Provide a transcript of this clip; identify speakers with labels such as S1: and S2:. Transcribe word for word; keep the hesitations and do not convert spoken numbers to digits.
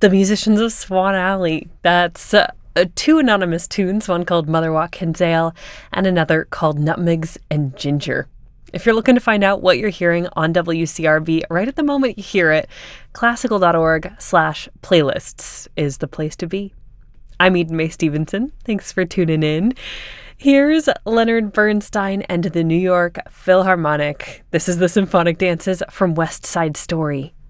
S1: The musicians of Swan Alley. That's uh, uh, two anonymous tunes, one called Motherwell Kinsale and another called Nutmegs and Ginger. If you're looking to find out what you're hearing on W C R B right at the moment you hear it, classical.org slash playlists is the place to be. I'm Eden Mae Stevenson. Thanks for tuning in. Here's Leonard Bernstein and the New York Philharmonic. This is the Symphonic Dances from West Side Story.